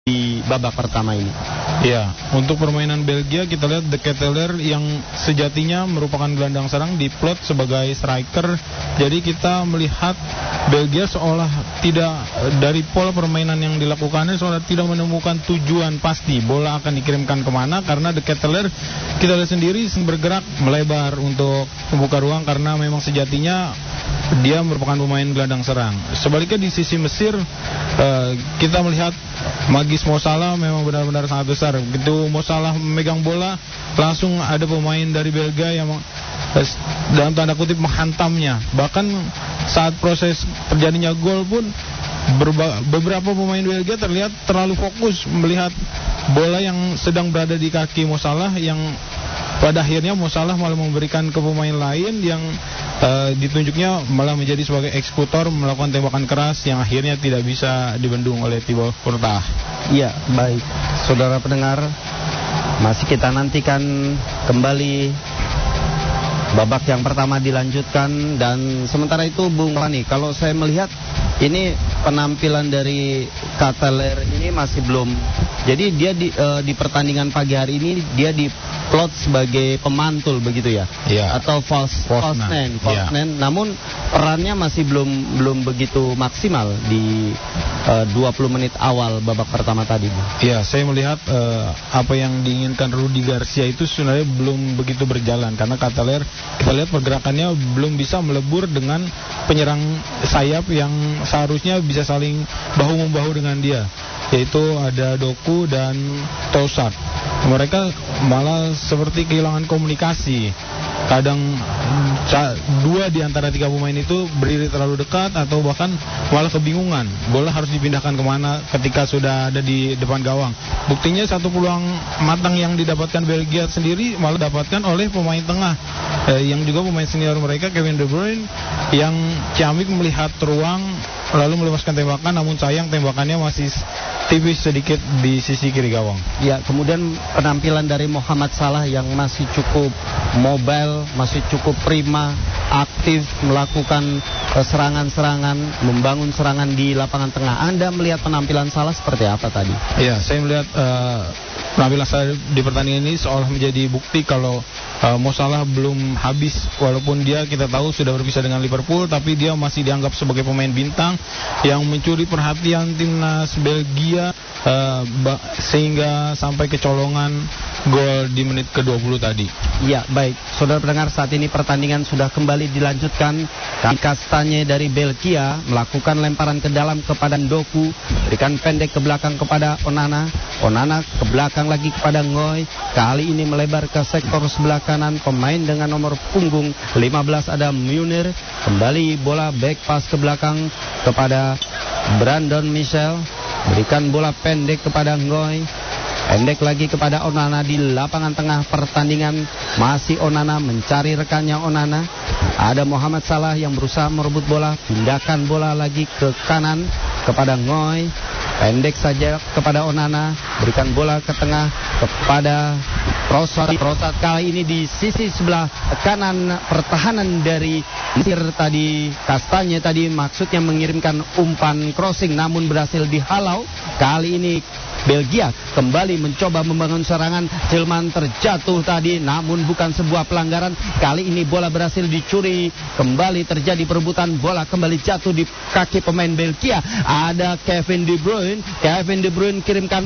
di babak pertama ini. Ya, untuk permainan Belgia kita lihat De Ketelaere yang sejatinya merupakan gelandang serang diplot sebagai striker. Jadi kita melihat Belgia seolah tidak, dari pola permainan yang dilakukannya seolah tidak menemukan tujuan pasti bola akan dikirimkan kemana, karena De Ketelaere kita lihat sendiri bergerak melebar untuk membuka ruang karena memang sejatinya dia merupakan pemain gelandang serang. Sebaliknya di sisi Mesir kita melihat magis Mo Salah memang benar-benar sangat besar. Begitu Mo Salah memegang bola, langsung ada pemain dari Belgia yang dalam tanda kutip menghantamnya. Bahkan saat proses terjadinya gol pun beberapa pemain Belgia terlihat terlalu fokus melihat bola yang sedang berada di kaki Mo Salah, yang pada akhirnya Mo Salah malah memberikan ke pemain lain yang ditunjuknya malah menjadi sebagai eksekutor melakukan tembakan keras yang akhirnya tidak bisa dibendung oleh Thibaut Courtois. Ya, baik. Saudara pendengar, masih kita nantikan kembali babak yang pertama dilanjutkan. Dan sementara itu Bung Fani, kalau saya melihat ini penampilan dari Ketelaere ini masih belum. Jadi dia di pertandingan pagi hari ini dia diplot sebagai pemantul begitu ya? Ya. Atau false nine. Namun perannya masih belum begitu maksimal di 20 menit awal babak pertama tadi. Ya, saya melihat apa yang diinginkan Rudi Garcia itu sebenarnya belum begitu berjalan, karena Ketelaere kita lihat pergerakannya belum bisa melebur dengan penyerang sayap yang seharusnya bisa saling bahu-membahu dengan dia, yaitu ada Doku dan Toussaint. Mereka malah seperti kehilangan komunikasi. Kadang dua di antara tiga pemain itu berdiri terlalu dekat atau bahkan malah kebingungan bola harus dipindahkan kemana ketika sudah ada di depan gawang. Buktinya satu peluang matang yang didapatkan Belgia sendiri malah dapatkan oleh pemain tengah yang juga pemain senior mereka, Kevin De Bruyne, yang ciamik melihat ruang lalu melepaskan tembakan, namun sayang tembakannya masih tipis sedikit di sisi kiri gawang. Ya, kemudian penampilan dari Mohamed Salah yang masih cukup mobile, masih cukup prima, aktif melakukan serangan-serangan, membangun serangan di lapangan tengah. Anda melihat penampilan Salah seperti apa tadi? Ya, saya melihat penampilan Salah di pertandingan ini seolah menjadi bukti kalau Mo Salah belum habis, walaupun dia kita tahu sudah berpisah dengan Liverpool, tapi dia masih dianggap sebagai pemain bintang yang mencuri perhatian timnas Belgia sehingga sampai kecolongan gol di menit ke-20 tadi. Ya, baik. Saudara pendengar, saat ini pertandingan sudah kembali dilanjutkan. Kastanye dari Belgia melakukan lemparan ke dalam kepada Doku, berikan pendek ke belakang kepada Onana ke belakang lagi kepada Ngoy. Kali ini melebar ke sektor sebelah kanan, pemain dengan nomor punggung 15 ada Munir. Kembali bola back pass ke belakang kepada Brandon Michel, berikan bola pendek kepada Ngoy, pendek lagi kepada Onana di lapangan tengah pertandingan. Masih Onana mencari rekannya Onana. Ada Mohamed Salah yang berusaha merebut bola, pindahkan bola lagi ke kanan kepada Ngoy, pendek saja kepada Onana, berikan bola ke tengah kepada Trossard kali ini di sisi sebelah kanan pertahanan dari Mesir tadi. Kastanye tadi maksudnya mengirimkan umpan crossing namun berhasil dihalau. Kali ini Belgia kembali mencoba membangun serangan. Tillman terjatuh tadi namun bukan sebuah pelanggaran. Kali ini bola berhasil dicuri. Kembali terjadi perebutan bola, kembali jatuh di kaki pemain Belgia. Ada Kevin De Bruyne kirimkan